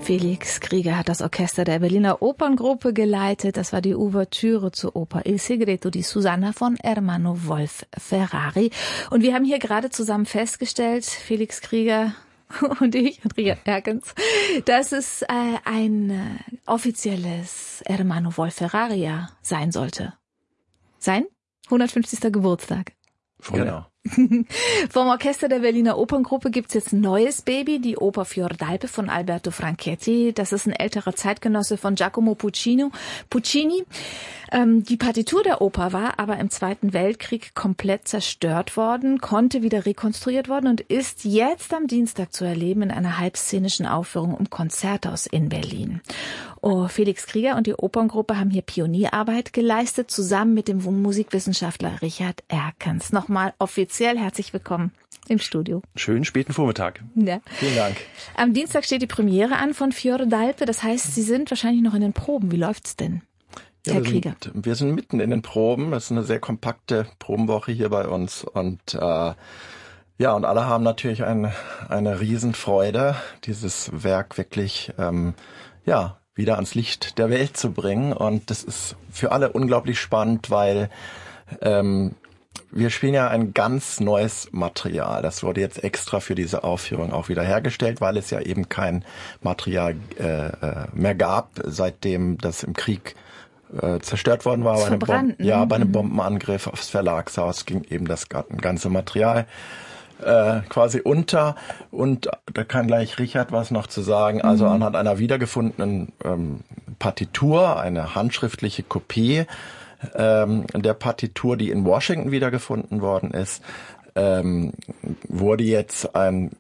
Felix Krieger hat das Orchester der Berliner Operngruppe geleitet. Das war die Ouvertüre zur Oper Il Segreto di Susanna von Ermanno Wolf Ferrari. Und wir haben hier gerade zusammen festgestellt, Felix Krieger und ich und Richard Erkens, dass es ein offizielles Ermanno Wolf Ferrari sein sollte. Sein 150. Geburtstag. Genau. Vom Orchester der Berliner Operngruppe gibt's jetzt ein neues Baby, die Oper Fiordalpe von Alberto Franchetti. Das ist ein älterer Zeitgenosse von Giacomo Puccini. Die Partitur der Oper war aber im Zweiten Weltkrieg komplett zerstört worden, konnte wieder rekonstruiert worden und ist jetzt am Dienstag zu erleben in einer halbszenischen Aufführung im Konzerthaus in Berlin. Felix Krieger und die Operngruppe haben hier Pionierarbeit geleistet, zusammen mit dem Musikwissenschaftler Richard Erkens. Nochmal offiziell herzlich willkommen im Studio. Schönen späten Vormittag. Ja. Vielen Dank. Am Dienstag steht die Premiere an von Fiordalpe. Das heißt, Sie sind wahrscheinlich noch in den Proben. Wie läuft's denn, Herr Krieger? Wir sind mitten in den Proben. Das ist eine sehr kompakte Probenwoche hier bei uns. Und und alle haben natürlich eine Riesenfreude, dieses Werk wirklich wieder ans Licht der Welt zu bringen. Und das ist für alle unglaublich spannend, weil wir spielen ja ein ganz neues Material. Das wurde jetzt extra für diese Aufführung auch wieder hergestellt, weil es ja eben kein Material mehr gab, seitdem das im Krieg zerstört worden war. Bei einem Bombenangriff aufs Verlagshaus ging eben das ganze Material quasi unter. Und da kann gleich Richard was noch zu sagen. Also anhand einer wiedergefundenen Partitur, eine handschriftliche Kopie der Partitur, die in Washington wiedergefunden worden ist, wurde jetzt ein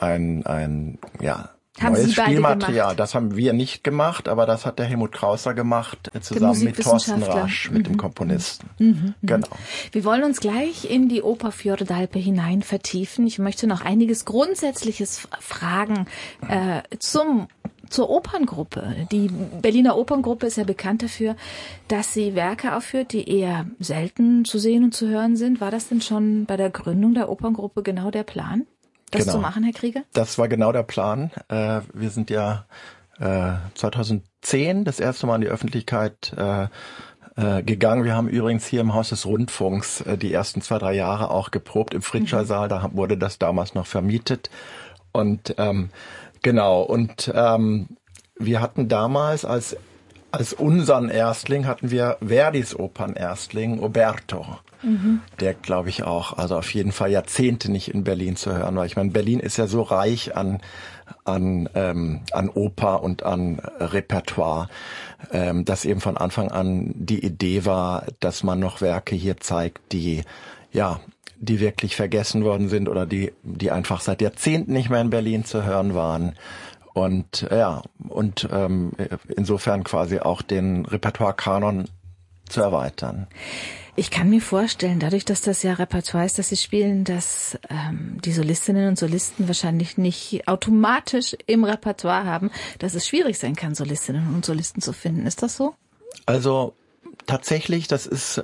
neues Spielmaterial. Das haben wir nicht gemacht, aber das hat der Helmut Krauser gemacht, zusammen mit Thorsten Rasch, mit dem Komponisten. Genau. Wir wollen uns gleich in die Oper Fiordalpe hinein vertiefen. Ich möchte noch einiges Grundsätzliches fragen zur Operngruppe. Die Berliner Operngruppe ist ja bekannt dafür, dass sie Werke aufführt, die eher selten zu sehen und zu hören sind. War das denn schon bei der Gründung der Operngruppe genau der Plan, das zu machen, Herr Krieger? Das war genau der Plan. Wir sind ja 2010 das erste Mal in die Öffentlichkeit gegangen. Wir haben übrigens hier im Haus des Rundfunks die ersten 2-3 Jahre auch geprobt im Fritscher-Saal. Da wurde das damals noch vermietet. Und wir hatten damals als unseren Erstling hatten wir Verdis Opernerstling Oberto, der glaube ich auch, also auf jeden Fall Jahrzehnte nicht in Berlin zu hören war. Ich meine, Berlin ist ja so reich an Oper und an Repertoire, dass eben von Anfang an die Idee war, dass man noch Werke hier zeigt, die wirklich vergessen worden sind oder die einfach seit Jahrzehnten nicht mehr in Berlin zu hören waren. Und insofern quasi auch den Repertoire-Kanon zu erweitern. Ich kann mir vorstellen, dadurch, dass das ja Repertoire ist, das Sie spielen, dass die Solistinnen und Solisten wahrscheinlich nicht automatisch im Repertoire haben, dass es schwierig sein kann, Solistinnen und Solisten zu finden. Ist das so? Also tatsächlich, das ist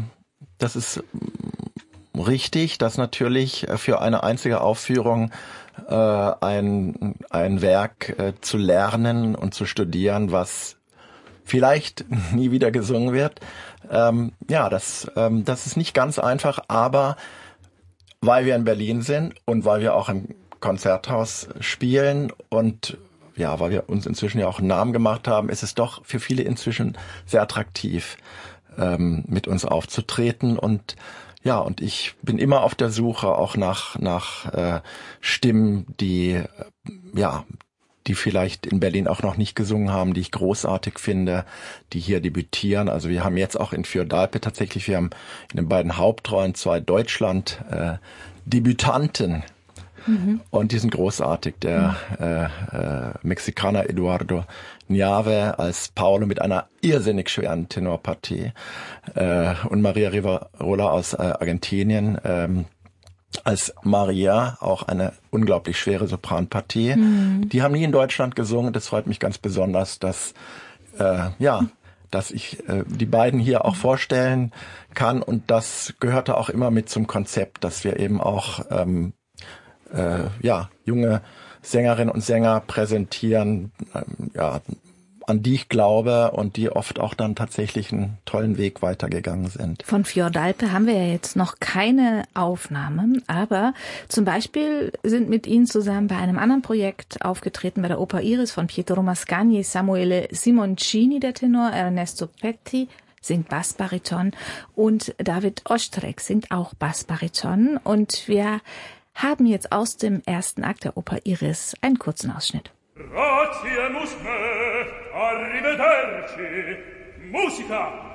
richtig, dass natürlich für eine einzige Aufführung ein Werk zu lernen und zu studieren, was vielleicht nie wieder gesungen wird. Das ist nicht ganz einfach, aber weil wir in Berlin sind und weil wir auch im Konzerthaus spielen und weil wir uns inzwischen ja auch einen Namen gemacht haben, ist es doch für viele inzwischen sehr attraktiv, mit uns aufzutreten und ich bin immer auf der Suche auch nach Stimmen, die vielleicht in Berlin auch noch nicht gesungen haben, die ich großartig finde, die hier debütieren. Also wir haben jetzt auch in Fiordalpe wir haben in den beiden Hauptrollen 2 Deutschland-Debütanten. Und die sind großartig. Der Mexikaner Eduardo Niave als Paulo mit einer irrsinnig schweren Tenorpartie und Maria Rivarola aus Argentinien als Maria, auch eine unglaublich schwere Sopranpartie. Die haben nie in Deutschland gesungen. Das freut mich ganz besonders, dass ich die beiden hier auch vorstellen kann. Und das gehörte auch immer mit zum Konzept, dass wir eben auch junge Sängerinnen und Sänger präsentieren, an die ich glaube und die oft auch dann tatsächlich einen tollen Weg weitergegangen sind. Von Fiordalpe haben wir ja jetzt noch keine Aufnahmen, aber zum Beispiel sind mit Ihnen zusammen bei einem anderen Projekt aufgetreten, bei der Oper Iris von Pietro Mascagni, Samuele Simoncini, der Tenor, Ernesto Petti singt Bassbariton und David Ostrek singt auch Bassbariton. Und wir haben jetzt aus dem ersten Akt der Oper Iris einen kurzen Ausschnitt. Grazie, arrivederci, musica!